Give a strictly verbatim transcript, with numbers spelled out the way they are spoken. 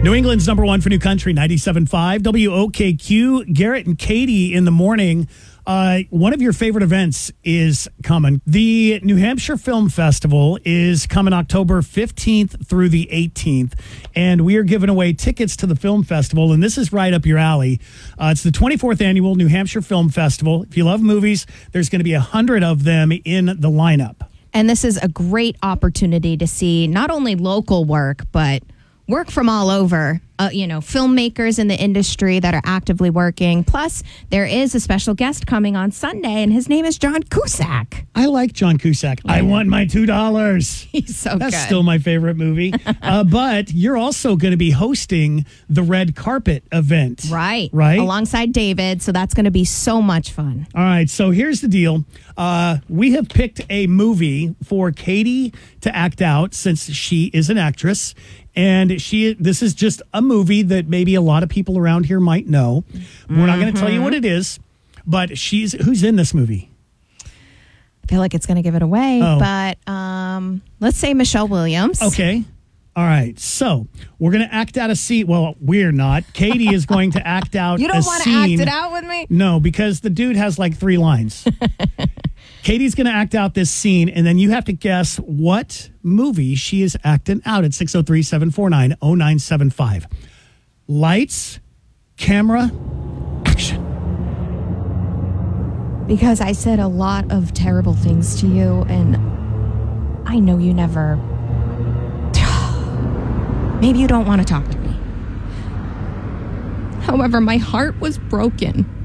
New England's number one for New Country, ninety-seven point five W O K Q. Garrett and Katie in the morning. Uh, one of your favorite events is coming. The New Hampshire Film Festival is coming October fifteenth through the eighteenth, and we are giving away tickets to the film festival, and this is right up your alley. Uh, it's the twenty-fourth annual New Hampshire Film Festival. If you love movies, there's going to be a hundred of them in the lineup. And this is a great opportunity to see not only local work, but work from all over, uh, you know, filmmakers in the industry that are actively working. Plus, there is a special guest coming on Sunday, and his name is John Cusack. I like John Cusack. Yeah. I want my two dollars. He's so That's good. still my favorite movie. uh, but you're also going to be hosting the red carpet event. Right. Right? Alongside David. So that's going to be so much fun. All right. So here's the deal. Uh, we have picked a movie for Katie to act out since she is an actress. And she, this is just a movie that maybe a lot of people around here might know. Mm-hmm. We're not going to tell you what it is, but she's, who's in this movie? I feel like it's going to give it away, oh. but um, let's say Michelle Williams. Okay. All right. So we're going to act out a scene. Well, we're not. Katie is going to act out a scene. You don't want to act it out with me? No, because the dude has like three lines. Katie's going to act out this scene, and then you have to guess what movie she is acting out at six oh three, seven four nine, oh nine seven five. Lights, camera, action. Because I said a lot of terrible things to you, and I know you never... Maybe you don't want to talk to me. However, my heart was broken